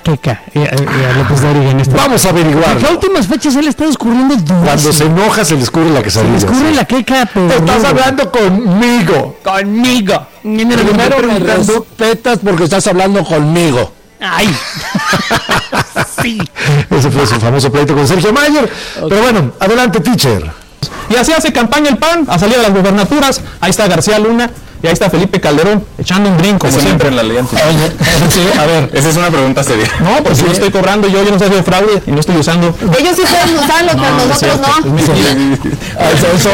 queca a López Dóriga en este. Vamos a averiguar. Porque a últimas fechas él está escurriendo durísimo. Cuando se enoja se le escurre la quesadilla. Se le escurre la queca, pero... Estás hablando conmigo. Conmigo. Primero me respetas porque estás hablando conmigo. ¡Ay! Sí. Ese fue su famoso pleito con Sergio Mayer. Okay. Pero bueno, adelante, teacher. Y así hace campaña el PAN, a salir de las gubernaturas. Ahí está García Luna y ahí está Felipe Calderón, echando un brinco, como siempre en la alianza. Sí, a ver, esa es una pregunta seria. No, pues si yo estoy cobrando, yo no soy de fraude y no estoy usando. Ellos sí pueden usarlo, pero nosotros no. Eso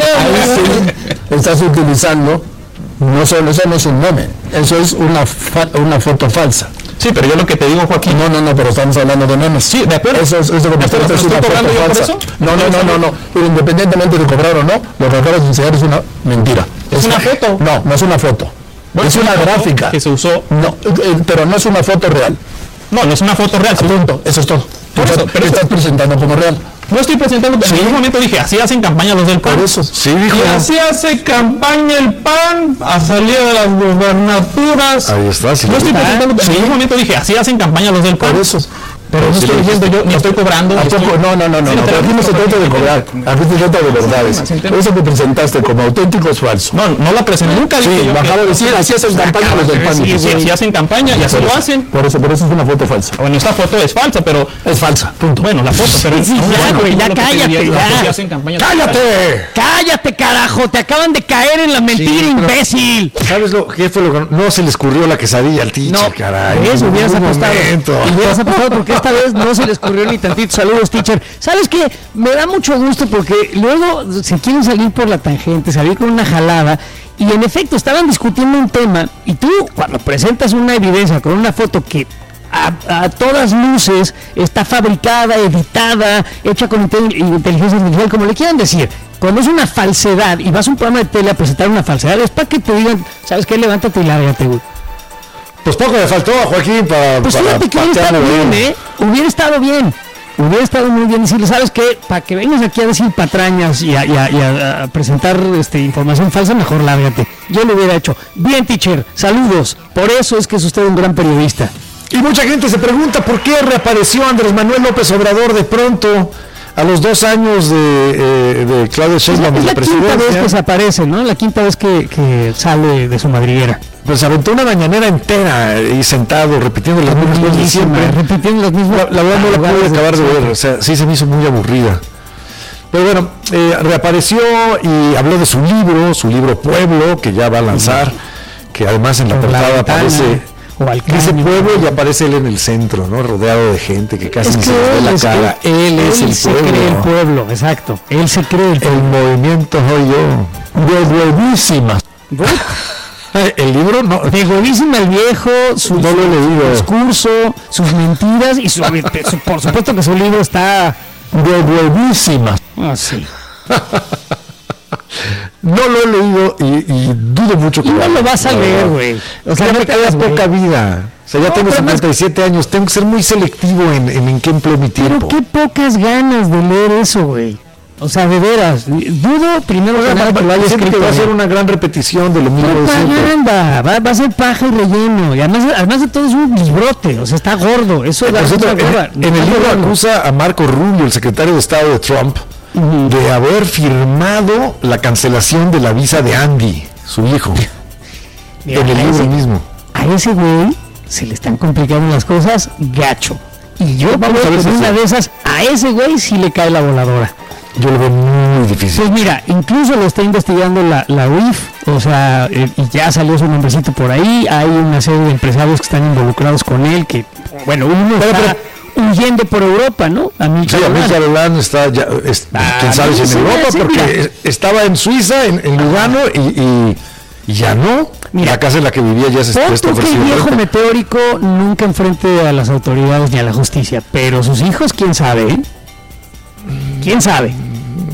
estás utilizando, eso no es un meme, eso es una foto falsa. Sí, pero yo lo que te digo, Joaquín. No, pero estamos hablando de memes. Sí, de acuerdo. Eso es una foto falsa. No. Pero independientemente de cobrar o no, lo que acabas de enseñar es una mentira. ¿Es una foto? No es una foto. Bueno, es una gráfica. Que se usó. No, pero no es una foto real. No es una foto real. Punto. Eso es todo. Pero estás presentando como real. No estoy presentando, pero en ningún momento dije, así hacen campaña los del PAN. Por eso, sí, dijo. Y así hace campaña el PAN a salir de las gubernaturas. Ahí está. No estoy presentando, pero en ningún momento dije, así hacen campaña los del PAN. Por eso. Pero no estoy diciendo yo, ni estoy cobrando. No, pero aquí no se trata de cobrar, aquí se trata de verdades. Eso que presentaste como auténtico es falso. No la presenté, nunca dije. Sí, bajaba de decir, así hacen campaña los del PAN. Sí, hacen campaña y así lo hacen. Por eso es una foto falsa. Bueno, esta foto es falsa, pero... Es falsa, punto. Bueno, la foto, pero... ya cállate, ya. ¡Cállate, carajo! Te acaban de caer en la mentira, imbécil. ¿Sabes qué fue lo que no se le escurrió la quesadilla al teacher, caray? Eso hubieras apostado porque esta vez no se le escurrió ni tantito. Saludos, teacher. ¿Sabes qué? Me da mucho gusto porque luego se quieren salir por la tangente, salir con una jalada, y en efecto estaban discutiendo un tema, y tú cuando presentas una evidencia con una foto que a todas luces está fabricada, editada, hecha con inteligencia artificial, como le quieran decir, cuando es una falsedad y vas a un programa de tele a presentar una falsedad, es para que te digan, ¿sabes qué? Levántate y lárgate, güey. Pues poco le faltó a Joaquín para... Pues fíjate que hubiera estado bien, Hubiera estado muy bien decirle, ¿sabes qué? Para que vengas aquí a decir patrañas y a presentar información falsa, mejor lárgate. Yo lo hubiera hecho. Bien, teacher, saludos. Por eso es que es usted un gran periodista. Y mucha gente se pregunta por qué reapareció Andrés Manuel López Obrador de pronto a los 2 años de Claudia Sheinbaum en la presidencia. Es la quinta vez que se aparece, ¿no? La quinta vez que sale de su madriguera. Pues aventó una mañanera entera y sentado, repitiendo las mismas cosas de siempre. Repitiendo las mismas. La verdad no la pude acabar de ver, o sea, sí se me hizo muy aburrida. Pero bueno, reapareció y habló de su libro Pueblo, que ya va a lanzar, que además en la portada aparece... Dice Pueblo y aparece él en el centro, ¿no? Rodeado de gente que casi ni se ve la cara. Él es el pueblo. Él se cree el pueblo, exacto. Él se cree el pueblo. El movimiento soy yo. De huevísima. El libro no. De huevísima el viejo, su discurso, sus mentiras y por supuesto que su libro está de huevísima. Ah, sí. No lo he leído y dudo mucho que no lo vas a leer, güey. O sea, no me queda poca vida. O sea, ya tengo 57 años, tengo que ser muy selectivo en qué empleo mi tiempo. Pero qué pocas ganas de leer eso, güey. O sea, de veras, dudo primero que nada que lo haya escrito. Va a ser una gran repetición de lo mismo de siempre. Va a ser paja y relleno. Y además de todo es un librote, o sea, está gordo. Eso en el libro acusa a Marco Rubio, el secretario de Estado de Trump, de haber firmado la cancelación de la visa de Andy, su hijo. Mira, en el libro mismo. A ese güey se le están complicando las cosas gacho. Y yo vamos a ver si una de esas, a ese güey sí le cae la voladora. Yo lo veo muy difícil. Pues mira, incluso lo está investigando la UIF, o sea, y ya salió su nombrecito por ahí. Hay una serie de empresarios que están involucrados con él, que, bueno, uno está huyendo por Europa, ¿no? Amílcar Holland está ya, quién sabe si en Europa, porque estaba en Suiza, en Lugano, y ya no. Mira, la casa en la que vivía ya se está ofreciendo. El viejo meteórico nunca enfrente a las autoridades ni a la justicia, pero sus hijos, quién sabe, ¿eh? ¿Quién sabe?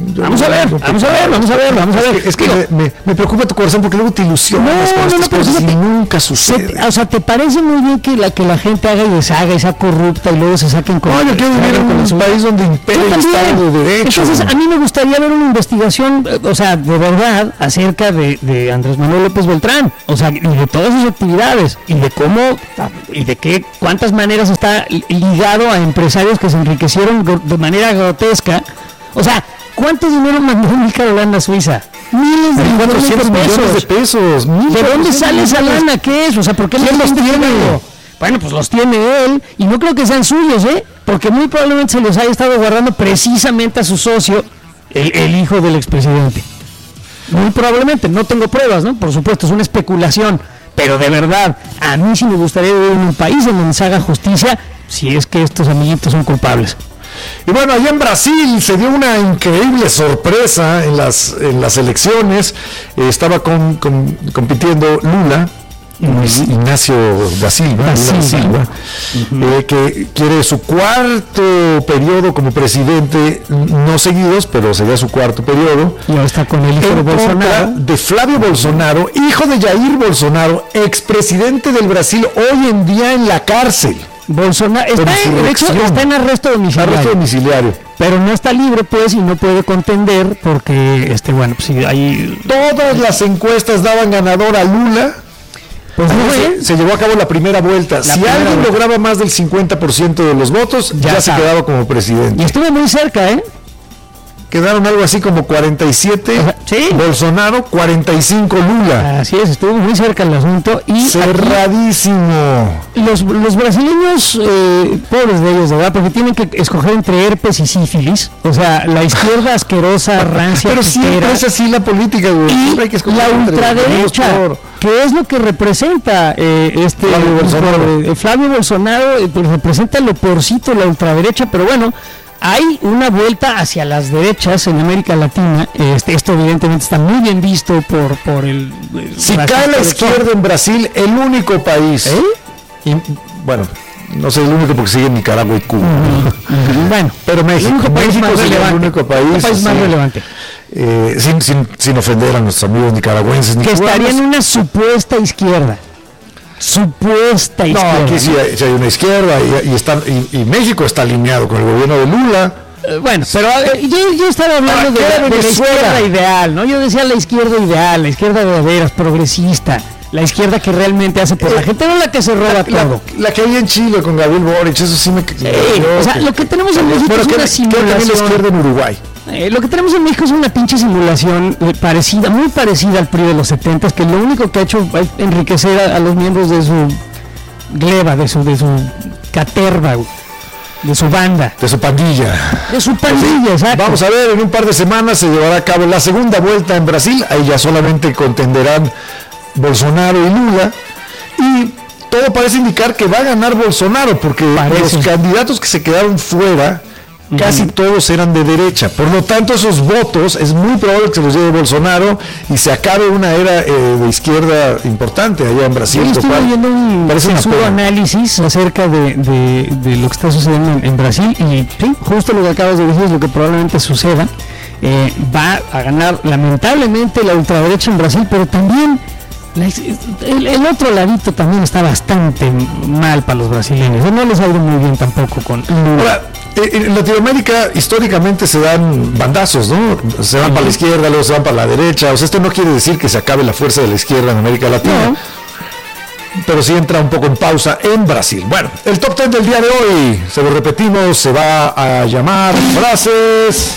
Vamos a ver. Es que me preocupa tu corazón porque luego te ilusionas con estas cosas y nunca sucede. O sea, ¿te parece muy bien que la gente haga y deshaga y sea corrupta y luego se saquen con... No, yo quiero vivir en un país donde impere el Estado de Derecho. Entonces, a mí me gustaría ver una investigación, o sea, de verdad, acerca de Andrés Manuel López Beltrán, o sea, y de todas sus actividades, y de cómo, y de qué, cuántas maneras está ligado a empresarios que se enriquecieron de manera grotesca. O sea, ¿cuánto dinero mandó Emilio Carolina a Suiza? Miles de millones de pesos. ¿De dónde sale esa lana? ¿Qué es? O sea, ¿por qué ¿quién los tiene? Bueno, pues los tiene él, y no creo que sean suyos, porque muy probablemente se los haya estado guardando precisamente a su socio, el hijo del expresidente. Muy probablemente, no tengo pruebas, ¿no? Por supuesto, es una especulación, pero de verdad, a mí sí me gustaría vivir en un país en donde se haga justicia, si es que estos amiguitos son culpables. Y bueno, allá en Brasil se dio una increíble sorpresa en las elecciones. Estaba compitiendo Lula, Ignacio da Silva, que quiere su cuarto periodo como presidente, no seguidos, pero sería su cuarto periodo. Y ahora está con el hijo de Bolsonaro. De Flavio Bolsonaro, hijo de Jair Bolsonaro, expresidente del Brasil, hoy en día en la cárcel. Bolsonaro está en arresto domiciliario. Pero no está libre, pues, y no puede contender porque, bueno, pues sí, hay... Todas las encuestas daban ganador a Lula. Pues se llevó a cabo la primera vuelta. Si alguien lograba más del 50% de los votos, ya se quedaba como presidente. Y estuvo muy cerca, Quedaron algo así como 47 Bolsonaro, 45 Lula. Así es, estuvo muy cerca el asunto. Y cerradísimo. Los brasileños, pobres de ellos, de verdad, porque tienen que escoger entre herpes y sífilis. O sea, la izquierda asquerosa, rancia, pero siempre es así la política, güey. Y hay que escoger la ultraderecha, que es lo que representa Flavio Bolsonaro, pues representa lo peorcito, la ultraderecha, pero bueno. Hay una vuelta hacia las derechas en América Latina. Esto evidentemente está muy bien visto por el... Si cae la izquierda en Brasil, el único país... Y, bueno, no sé, el único porque sigue Nicaragua y Cuba. Bueno, pero México es el único país más relevante. Sin ofender a nuestros amigos nicaragüenses. Que estaría en una supuesta izquierda. Supuesta izquierda. No, aquí sí hay una izquierda y México está alineado con el gobierno de Lula. Bueno, pero yo estaba hablando de la izquierda ideal, ¿no? Yo decía la izquierda ideal, la izquierda de veras, progresista, la izquierda que realmente hace por la gente, no la que se roba todo. La que hay en Chile con Gabriel Boric, eso sí me... o sea, lo que tenemos en México es una simulación. La izquierda en Uruguay. Lo que tenemos en México es una pinche simulación muy parecida al PRI de los 70s, que lo único que ha hecho es enriquecer a los miembros de su gleba, de su caterva, de su banda. De su pandilla. Exacto. Vamos a ver, en un par de semanas se llevará a cabo la segunda vuelta en Brasil, ahí ya solamente contenderán Bolsonaro y Lula, y todo parece indicar que va a ganar Bolsonaro, porque los candidatos que se quedaron fuera... Casi todos eran de derecha, por lo tanto esos votos es muy probable que se los lleve Bolsonaro y se acabe una era de izquierda importante allá en Brasil. Yo estuve viendo un análisis acerca de lo que está sucediendo en Brasil y sí, justo lo que acabas de decir es lo que probablemente suceda. Va a ganar lamentablemente la ultraderecha en Brasil, pero también el otro ladito también está bastante mal para los brasileños. No les ha ido muy bien tampoco con Lula. Ahora, en Latinoamérica históricamente se dan bandazos, ¿no? Se van para la izquierda, luego se van para la derecha. O sea, esto no quiere decir que se acabe la fuerza de la izquierda en América Latina. Pero sí entra un poco en pausa en Brasil. Bueno, el top 10 del día de hoy, se lo repetimos, se va a llamar frases...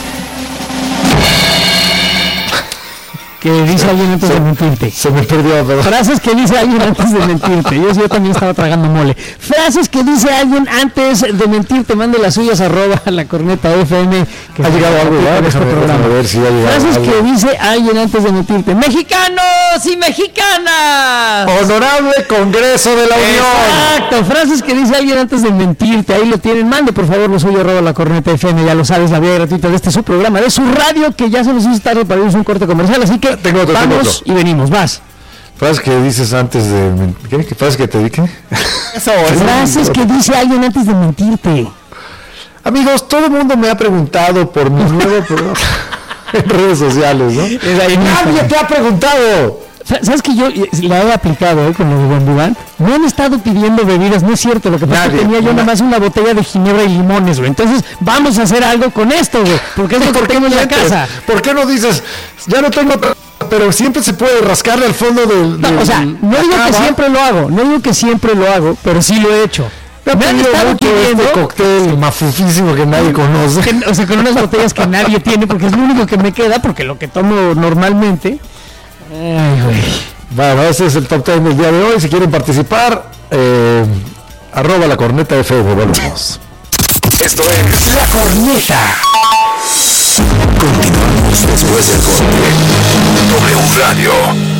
que dice alguien antes de mentirte. Se me perdió, pero... Frases que dice alguien antes de mentirte. Yo también estaba tragando mole. Frases que dice alguien antes de mentirte. Mande las suyas @ la corneta FM. Que ha llegado algo ya. Déjame ver si ha llegado frases algo. que dice alguien antes de mentirte. ¡Mexicanos y mexicanas! Honorable Congreso de la Unión. Exacto. Frases que dice alguien antes de mentirte. Ahí lo tienen. Mande por favor lo suyo @ la corneta FM. Ya lo sabes, la vía gratuita de su programa, de su radio, que ya se nos hizo tarde para irnos a un corte comercial. Así que vamos y venimos, vas. Frases que dices antes de... ¿Qué? ¿Qué frases que te dije? Frases que dice alguien antes de mentirte. Amigos, todo el mundo me ha preguntado por mi nuevo programa. en redes sociales, ¿no? Nadie te ha preguntado. ¿Sabes que yo la he aplicado con los de Bambiván? Me han estado pidiendo bebidas, no es cierto, lo que pasa es que tenía yo nada más una botella de ginebra y limones, güey. Entonces, vamos a hacer algo con esto, güey, porque es lo que tengo en la casa. ¿Por qué no dices, ya no tengo, pero siempre se puede rascarle al fondo del... No, o sea, no digo que siempre lo hago, pero sí lo he hecho. Me han estado pidiendo este cóctel mafufísimo que nadie conoce. O sea, con unas botellas que nadie tiene, porque es lo único que me queda, porque lo que tomo normalmente... Ay, güey. Bueno, ese es el top 10 del día de hoy. Si quieren participar, @ La Corneta FM. Volvemos. Esto es La Corneta. Continuamos después del corte. W Radio.